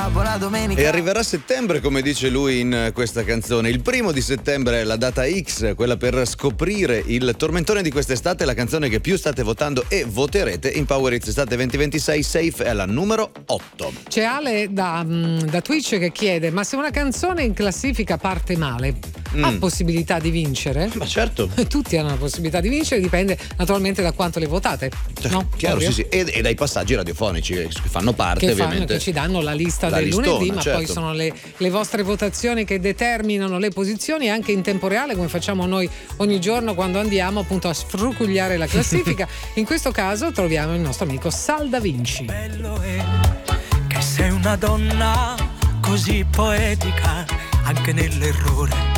buona domenica. E arriverà settembre, come dice lui in questa canzone. Il 1 settembre è la data X, quella per scoprire il tormentone di quest'estate, la canzone che più state votando e voterete in Power Hits Estate 2026. Safe è la numero 8. C'è Ale da Twitch che chiede: ma se una canzone in classifica parte male, ha possibilità di vincere? Ma certo. Tutti hanno la possibilità di vincere, dipende naturalmente da quanto le votate. No? Chiaro, sì, sì. E dai passaggi radiofonici che fanno parte, ovviamente. Che ci danno la lista del listona, lunedì, ma certo. poi sono le vostre votazioni che determinano le posizioni anche in tempo reale, come facciamo noi ogni giorno quando andiamo appunto a sfrucugliare la classifica. In questo caso troviamo il nostro amico Sal Da Vinci. Bello è che sei una donna così poetica anche nell'errore.